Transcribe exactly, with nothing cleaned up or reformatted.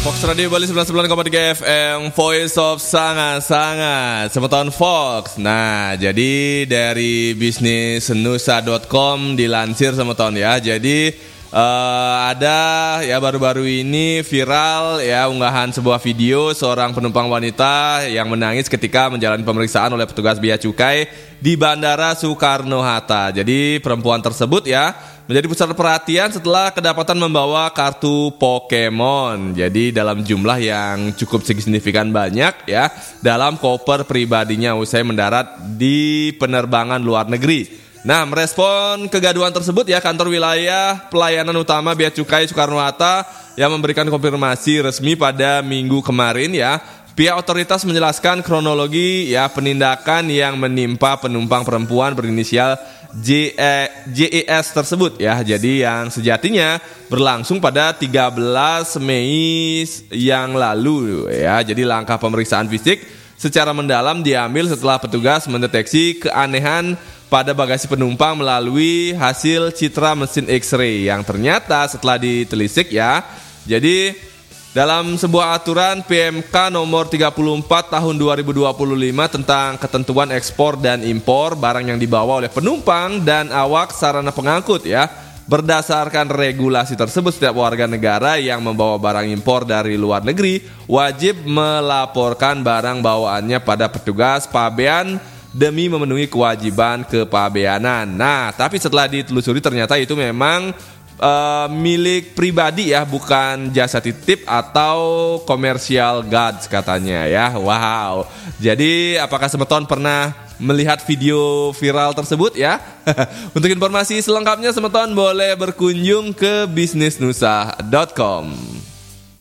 Fox Radio Bali sembilan puluh sembilan koma tiga F M, Voice of Sangat-Sangat, Semeton Fox. Nah, jadi dari bisnis nusa dot com dilansir Semeton ya. Jadi uh, ada ya baru-baru ini viral ya unggahan sebuah video seorang penumpang wanita yang menangis ketika menjalani pemeriksaan oleh petugas bea cukai di Bandara Soekarno-Hatta. Jadi perempuan tersebut ya menjadi pusat perhatian setelah kedapatan membawa kartu Pokemon. Jadi dalam jumlah yang cukup signifikan banyak ya dalam koper pribadinya usai mendarat di penerbangan luar negeri. Nah, merespon kegaduhan tersebut ya kantor wilayah pelayanan utama Bea Cukai Soekarno-Hatta yang memberikan konfirmasi resmi pada minggu kemarin ya. Pihak otoritas menjelaskan kronologi ya penindakan yang menimpa penumpang perempuan berinisial J E S tersebut ya. Jadi yang sejatinya berlangsung pada tiga belas Mei yang lalu ya. Jadi langkah pemeriksaan fisik secara mendalam diambil setelah petugas mendeteksi keanehan pada bagasi penumpang melalui hasil citra mesin X-ray yang ternyata setelah ditelisik ya. Jadi dalam sebuah aturan P M K nomor tiga puluh empat tahun dua ribu dua puluh lima tentang ketentuan ekspor dan impor barang yang dibawa oleh penumpang dan awak sarana pengangkut ya. Berdasarkan regulasi tersebut, setiap warga negara yang membawa barang impor dari luar negeri wajib melaporkan barang bawaannya pada petugas pabean demi memenuhi kewajiban kepabeanan. Nah, tapi setelah ditelusuri ternyata itu memang Uh, milik pribadi ya, bukan jasa titip atau commercial goods katanya ya. Wow. Jadi apakah Semeton pernah melihat video viral tersebut ya? Untuk informasi selengkapnya Semeton boleh berkunjung ke bisnis nusa dot com.